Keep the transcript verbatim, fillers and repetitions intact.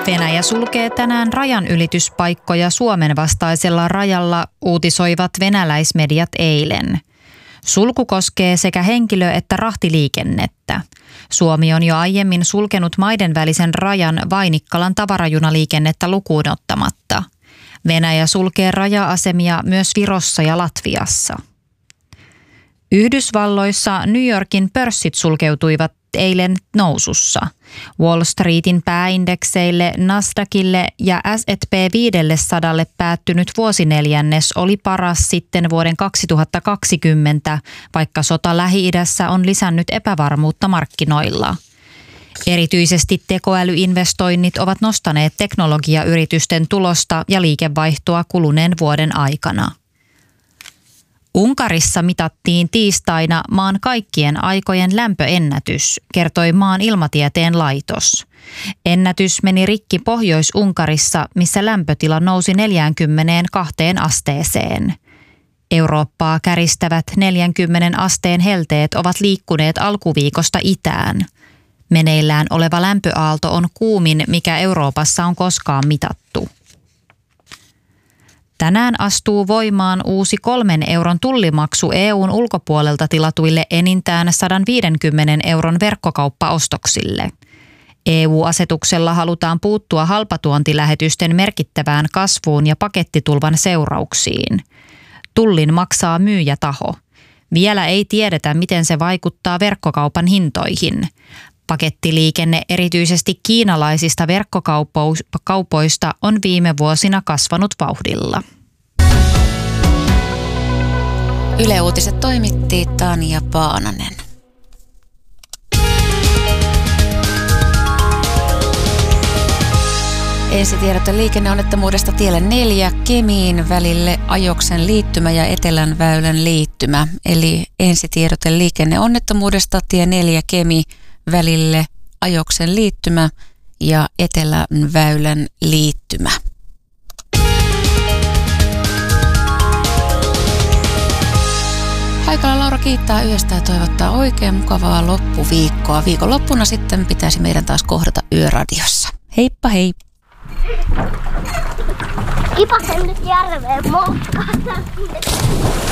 Venäjä sulkee tänään rajanylityspaikkoja Suomen vastaisella rajalla, uutisoivat venäläismediat eilen. Sulku koskee sekä henkilö- että rahtiliikennettä. Suomi on jo aiemmin sulkenut maiden välisen rajan Vainikkalan tavarajunaliikennettä lukuun ottamatta. Venäjä sulkee raja-asemia myös Virossa ja Latviassa. Yhdysvalloissa New Yorkin pörssit sulkeutuivat eilen nousussa. Wall Streetin pääindekseille, Nasdaqille ja S and P viisisataa päättynyt vuosineljännes oli paras sitten vuoden kaksituhattakaksikymmentä, vaikka sota Lähi-idässä on lisännyt epävarmuutta markkinoilla. Erityisesti tekoälyinvestoinnit ovat nostaneet teknologiayritysten tulosta ja liikevaihtoa kuluneen vuoden aikana. Unkarissa mitattiin tiistaina maan kaikkien aikojen lämpöennätys, kertoi maan ilmatieteen laitos. Ennätys meni rikki Pohjois-Unkarissa, missä lämpötila nousi neljäänkymmeneenkahteen asteeseen. Eurooppaa käristävät neljänkymmenen asteen helteet ovat liikkuneet alkuviikosta itään. Meneillään oleva lämpöaalto on kuumin, mikä Euroopassa on koskaan mitattu. Tänään astuu voimaan uusi kolmen euron tullimaksu E U:n ulkopuolelta tilatuille enintään sata viisikymmentä euron verkkokauppaostoksille. E U-asetuksella halutaan puuttua halpatuontilähetysten merkittävään kasvuun ja pakettitulvan seurauksiin. Tullin maksaa myyjätaho. Vielä ei tiedetä, miten se vaikuttaa verkkokaupan hintoihin. Pakettiliikenne erityisesti kiinalaisista verkkokaupoista on viime vuosina kasvanut vauhdilla. Yle Uutiset toimitti Tanja Paananen. Ensitiedote liikenneonnettomuudesta tielle neljä Kemiin välille Ajoksen liittymä ja Etelänväylän liittymä. Eli ensitiedote liikenneonnettomuudesta tie neljä Kemi välille Ajoksen liittymä ja Etelänväylän liittymä. Haikala Laura kiittää yöstä ja toivottaa oikein mukavaa loppuviikkoa. Viikonloppuna sitten pitäisi meidän taas kohdata Yöradiossa. Heippa hei! Kipasen nyt järveen moskata.